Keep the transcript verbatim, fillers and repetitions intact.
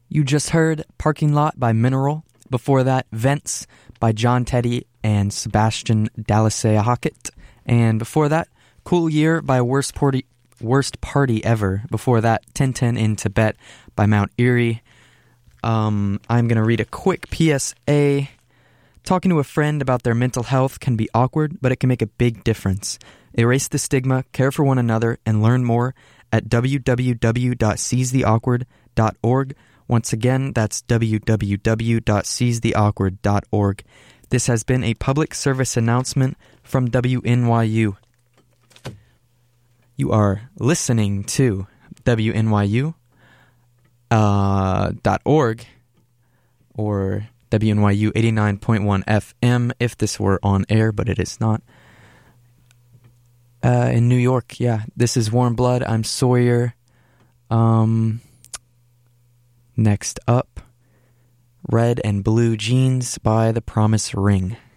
You just heard Parking Lot by Mineral. Before that, Vents by John Teddy and Sebastian Dallasea-Hockett. And before that, Cool Year by Worst Party, Worst Party Ever. Before that, Tintin in Tibet by Mount Erie. Um, I'm going to read a quick P S A. Talking to a friend about their mental health can be awkward, but it can make a big difference. Erase the stigma, care for one another, and learn more at w w w dot seize the awkward dot org. Once again, that's w w w dot seize the awkward dot org. This has been a public service announcement from W N Y U. You are listening to W N Y U uh, dot org or W N Y U eighty-nine point one F M if this were on air, but it is not. Uh, in New York, yeah. This is Warm Blood. I'm Sawyer. Um, next up, Red and Blue Jeans by The Promise Ring.